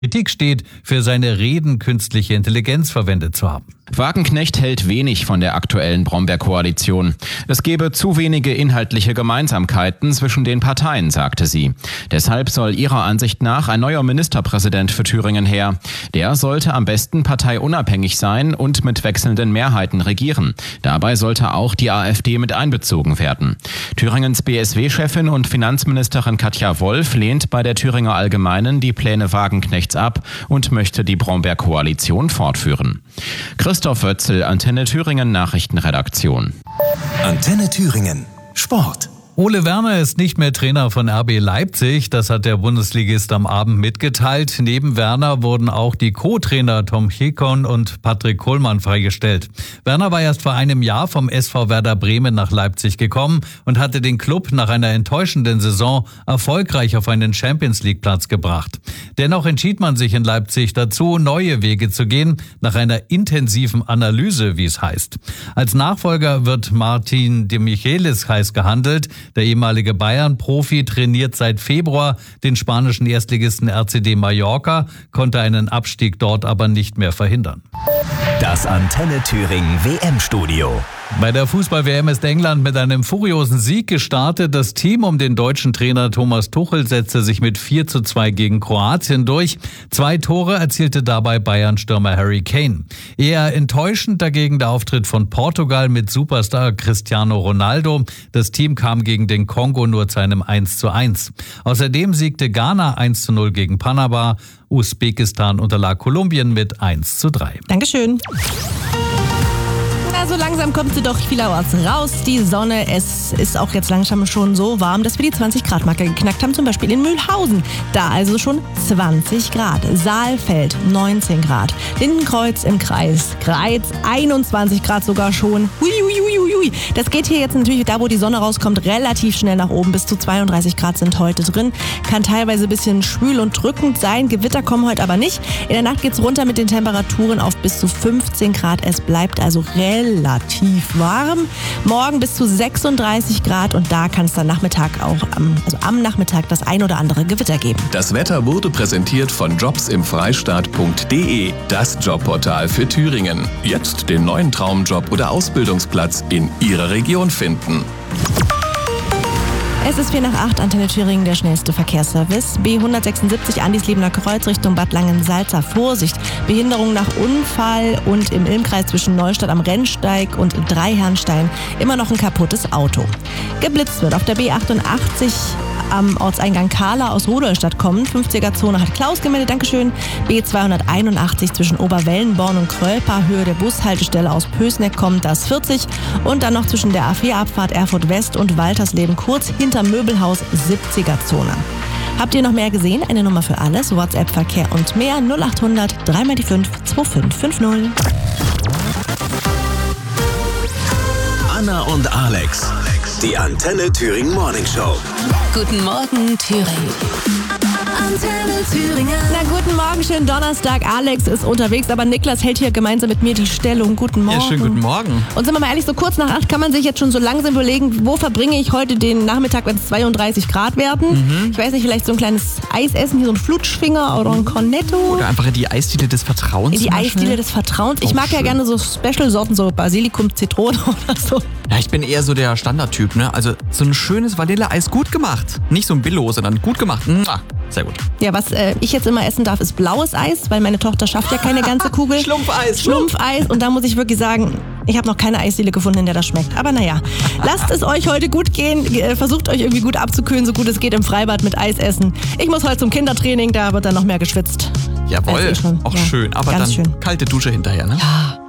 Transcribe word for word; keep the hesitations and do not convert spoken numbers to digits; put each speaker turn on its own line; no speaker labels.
Kritik steht, für seine Reden künstliche Intelligenz verwendet zu haben.
Wagenknecht hält wenig von der aktuellen Brombeer-Koalition. Es gebe zu wenige inhaltliche Gemeinsamkeiten zwischen den Parteien, sagte sie. Deshalb soll ihrer Ansicht nach ein neuer Ministerpräsident für Thüringen her. Der sollte am besten parteiunabhängig sein und mit wechselnden Mehrheiten regieren. Dabei sollte auch die AfD mit einbezogen werden. Thüringens B S W-Chefin und Finanzministerin Katja Wolf lehnt bei der Thüringer Allgemeinen die Pläne Wagenknechts ab und möchte die Brombeer-Koalition fortführen. Christoph Wötzel, Antenne Thüringen Nachrichtenredaktion.
Antenne Thüringen Sport.
Ole Werner ist nicht mehr Trainer von R B Leipzig, das hat der Bundesligist am Abend mitgeteilt. Neben Werner wurden auch die Co-Trainer Tom Chikon und Patrick Kohlmann freigestellt. Werner war erst vor einem Jahr vom S V Werder Bremen nach Leipzig gekommen und hatte den Klub nach einer enttäuschenden Saison erfolgreich auf einen Champions-League-Platz gebracht. Dennoch entschied man sich in Leipzig dazu, neue Wege zu gehen, nach einer intensiven Analyse, wie es heißt. Als Nachfolger wird Martin de Michelis heiß gehandelt. Der ehemalige Bayern-Profi trainiert seit Februar den spanischen Erstligisten R C D Mallorca, konnte einen Abstieg dort aber nicht mehr verhindern.
Das Antenne Thüringen W M-Studio.
Bei der Fußball-W M ist England mit einem furiosen Sieg gestartet. Das Team um den deutschen Trainer Thomas Tuchel setzte sich mit vier zu zwei gegen Kroatien durch. Zwei Tore erzielte dabei Bayern-Stürmer Harry Kane. Eher enttäuschend dagegen der Auftritt von Portugal mit Superstar Cristiano Ronaldo. Das Team kam gegen den Kongo nur zu einem eins zu eins. Außerdem siegte Ghana eins zu null gegen Panama. Usbekistan unterlag Kolumbien mit eins zu drei.
Dankeschön. So langsam kommt sie doch vielerorts raus, die Sonne. Es ist auch jetzt langsam schon so warm, dass wir die zwanzig Grad Marke geknackt haben, zum Beispiel in Mühlhausen. Da also schon zwanzig Grad. Saalfeld neunzehn Grad. Lindenkreuz im Kreis. Greiz einundzwanzig Grad sogar schon. Hui, hui, hui, hui. Das geht hier jetzt natürlich, da wo die Sonne rauskommt, relativ schnell nach oben. Bis zu zweiunddreißig Grad sind heute drin. Kann teilweise ein bisschen schwül und drückend sein. Gewitter kommen heute aber nicht. In der Nacht geht's runter mit den Temperaturen auf bis zu fünfzehn Grad. Es bleibt also relativ relativ warm. Morgen bis zu sechsunddreißig Grad und da kann es dann Nachmittag auch am, also am Nachmittag das ein oder andere Gewitter geben.
Das Wetter wurde präsentiert von jobs im freistaat punkt de, das Jobportal für Thüringen. Jetzt den neuen Traumjob oder Ausbildungsplatz in Ihrer Region finden.
Es ist vier nach acht, Antenne Thüringen, der schnellste Verkehrsservice. B hundertsechsundsiebzig, Andisliebener Kreuz Richtung Bad Langensalza. Vorsicht, Behinderung nach Unfall und im Ilmkreis zwischen Neustadt am Rennsteig und Dreiherrnstein immer noch ein kaputtes Auto. Geblitzt wird auf der B achtundachtzig am Ortseingang Kahla aus Rudolstadt kommen. fünfziger-Zone hat Klaus gemeldet, Dankeschön. B zweihunderteinundachtzig zwischen Oberwellenborn und Krölper, Höhe der Bushaltestelle aus Pößneck kommt das vierzig. Und dann noch zwischen der A vier Abfahrt Erfurt West und Waltersleben kurz hinter Möbelhaus siebziger-Zone. Habt ihr noch mehr gesehen? Eine Nummer für alles, WhatsApp, Verkehr und mehr. null achthundert drei mal die fünf zwei fünf fünf null.
Anna und Alex, die Antenne Thüringen Morning Show.
Guten Morgen, Thüringen. Antenne Thüringen.
Na, guten Morgen, schönen Donnerstag. Alex ist unterwegs, aber Niklas hält hier gemeinsam mit mir die Stellung. Guten Morgen.
Ja, schönen guten Morgen.
Und sind wir mal ehrlich, so kurz nach acht kann man sich jetzt schon so langsam überlegen, wo verbringe ich heute den Nachmittag, wenn es zweiunddreißig Grad werden. Mhm. Ich weiß nicht, vielleicht so ein kleines Eis essen, hier so ein Flutschfinger oder ein Cornetto.
Oder einfach in die Eisdiele des Vertrauens.
In die Eisdiele des Vertrauens. Ich
oh,
mag
schön.
ja gerne so Special-Sorten, so Basilikum, Zitrone oder so.
Ja, ich bin eher so der Standardtyp, ne? Also so ein schönes Vanilleeis gut gemacht. Nicht so ein Billo, sondern gut gemacht. Mua. Sehr gut.
Ja, was äh, ich jetzt immer essen darf, ist blaues Eis, weil meine Tochter schafft ja keine ganze Kugel.
Schlumpfeis.
Schlumpfeis. Und da muss ich wirklich sagen, ich habe noch keine Eisdiele gefunden, in der das schmeckt. Aber naja, lasst es euch heute gut gehen. Versucht euch irgendwie gut abzukühlen, so gut es geht im Freibad mit Eis essen. Ich muss heute zum Kindertraining, da wird dann noch mehr geschwitzt.
Jawohl,
eh schon.
auch
Ja,
schön. Aber
ganz
dann
schön.
Kalte Dusche hinterher, ne?
Ja.